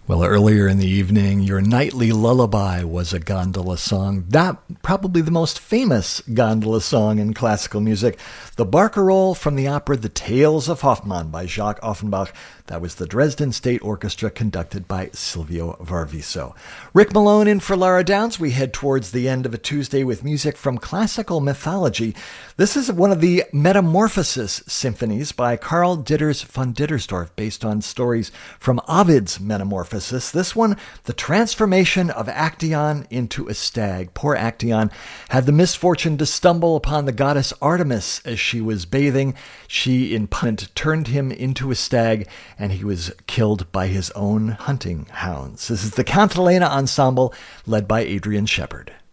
Well, earlier in the evening, Your Nightly Lullaby was a gondola song. That probably the most famous gondola song in classical music. The Barcarolle from the opera The Tales of Hoffmann by Jacques Offenbach. That was the Dresden State Orchestra conducted by Silvio Varviso. Rick Malone in for Lara Downs. We head towards the end of a Tuesday with music from classical mythology. This is one of the Metamorphosis symphonies by Karl Ditters von Dittersdorf, based on stories from Ovid's Metamorphosis. This one, the transformation of Actaeon into a stag. Poor Actaeon had the misfortune to stumble upon the goddess Artemis as she was bathing. She, in punishment, turned him into a stag, and he was killed by his own hunting hounds. This is the Cantilena Ensemble, led by Adrian Shepard.